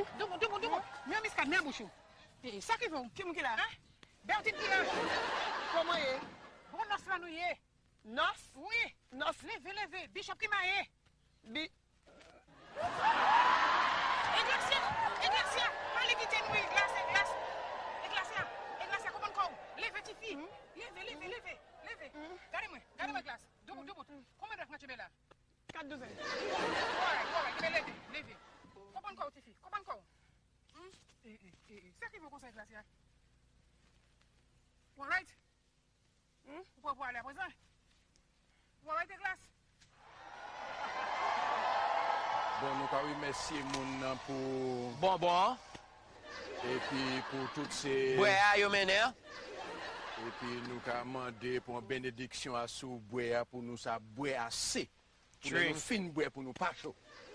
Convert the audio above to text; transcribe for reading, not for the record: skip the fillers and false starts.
Debout. Mieux mis cadre, mieux bouche. Et ça qui vont. Qui est là? Hein? Ben, tu dis là. Comment est? Bon, nos là, nous y est. Nos? Oui. Nos? Levez. Bishop qui m'a est. Éclaircia. Allez vite, nous, Éclaircia, comment qu'on? Levez, tes filles. Levez. Gardez-moi, glace. Debout. Combien de temps tu es là? 4 12. Ouais, levez. Comment qu'on, tes filles? Comment qu'on? C'est qui vous conseille, Éclaircia? All right? Vous pouvez aller à présent? All right, glace? Bon, nous avons remercié moun pour... Bon. Et puis pour toutes ces... Ouais, yo mener. Et puis nous avons demandé pour une bénédiction à sous bois pour nous ça boire assez. Pour nous fin boire pour nous pas chaud.